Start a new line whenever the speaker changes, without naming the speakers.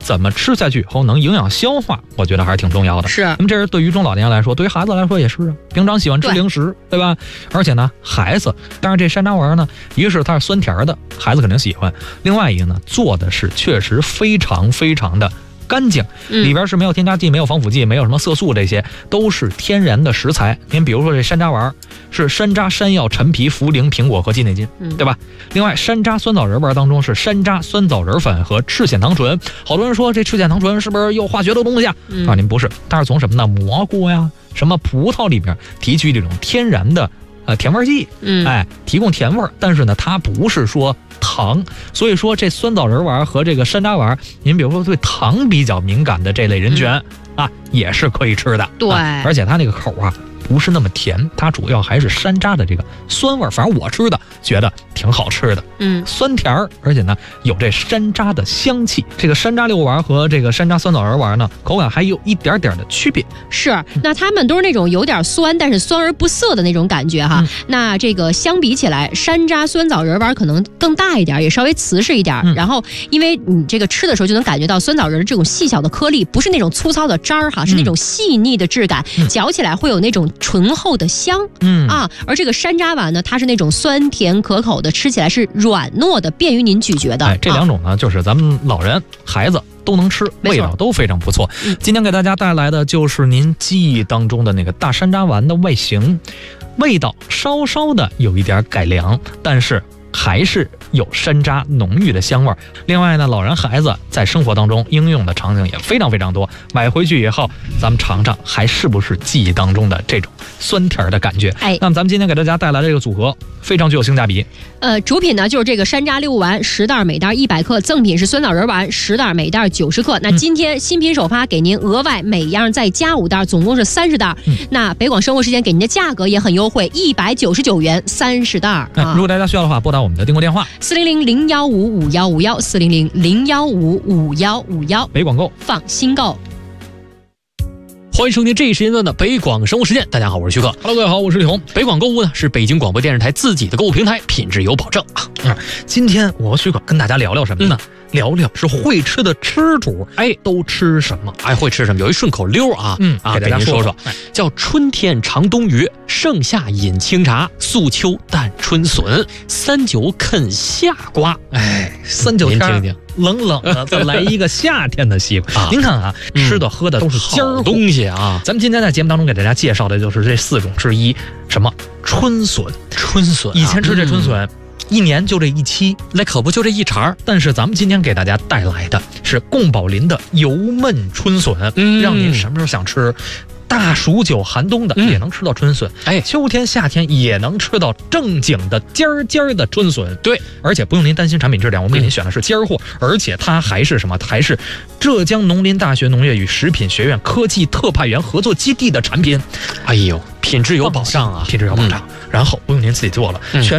怎么吃下去以后能营养消化，我觉得还是挺重要的。
是，
那么这是对于中老年来说，对于孩子来说也是啊。平常喜欢吃零食，对吧？而且呢，孩子，但是这山楂丸呢，一个是它是酸甜的，孩子肯定喜欢；另外一个呢，做的是确实非常非常的干净，里边是没有添加剂、没有防腐剂、没有什么色素，这些都是天然的食材。您比如说这山楂丸是山楂、山药、陈皮、茯苓、苹果和鸡内金，对吧？另外，山楂酸枣仁丸当中是山楂、酸枣仁粉和赤藓糖醇。好多人说这赤藓糖醇是不是有化学的东西啊？您不是，它是从什么呢？蘑菇呀、什么葡萄里边提取这种天然的甜味剂，提供甜味，但是呢，它不是说糖，所以说这酸枣仁丸和这个山楂丸，您比如说对糖比较敏感的这类人群也是可以吃的。
对，
而且它那个口不是那么甜，它主要还是山楂的这个酸味，反正我吃的觉得挺好吃的，酸甜儿，而且呢有这山楂的香气。这个山楂六丸和这个山楂酸枣仁丸呢，口感还有一点点的区别。
是，那它们都是那种有点酸，但是酸而不涩的那种感觉哈。那这个相比起来，山楂酸枣仁丸可能更大一点，也稍微瓷实一点。然后，因为你这个吃的时候就能感觉到酸枣仁这种细小的颗粒，不是那种粗糙的渣儿哈，是那种细腻的质感，嚼起来会有那种醇厚的香，而这个山楂丸呢，它是那种酸甜可口的，吃起来是软糯的，便于您咀嚼的。
这两种呢，就是咱们老人、孩子都能吃，味道都非常不错。今天给大家带来的就是您记忆当中的那个大山楂丸的外形，味道稍稍的有一点改良，但是还是有山楂浓郁的香味。另外呢，老人孩子在生活当中应用的场景也非常非常多，买回去以后咱们尝尝还是不是记忆当中的这种酸甜的感觉。那么咱们今天给大家带来的这个组合非常具有性价比。
主品呢就是这个山楂六丸10袋，每袋100克，赠品是酸枣仁丸10袋，每袋90克。那今天新品首发给您额外每样再加5袋，总共是30袋。那北广生活时间给您的价格也很优惠，199元30袋。
如果大家需要的话，拨打我们的订购电话
400-015-5151，400-015-5151。
北广购，
放心购。
欢迎收听这一时间段的北广生活时间。大家好，我是徐克。
Hello， 各位好，我是李红。
北广购物呢是北京广播电视台自己的购物平台，品质有保证
今天我和徐克跟大家聊聊什么呢？聊聊是会吃的吃主，都吃什么？
会吃什么？有一顺口溜
给大家说说，
叫春天尝冬鱼，盛夏饮清茶，素秋淡春笋，三九啃夏瓜。
三九天
听听。
冷冷的，再来一个夏天的西瓜。您看吃的喝的都是尖儿
东西啊。
咱们今天在节目当中给大家介绍的就是这4种之一，什么春笋？
春笋，
以前吃这春笋，一年就这一期，
那可不就这一茬。
但是咱们今天给大家带来的是贡宝林的油焖春笋，让您什么时候想吃。大暑久寒冬的也能吃到春笋，秋天夏天也能吃到正经的尖儿尖儿的春笋。
对，
而且不用您担心产品质量，我们给您选的是尖儿货，而且它还是什么？还是浙江农林大学农业与食品学院科技特派员合作基地的产品。
品质有保障啊，
品质有保障。然后不用您自己做了，全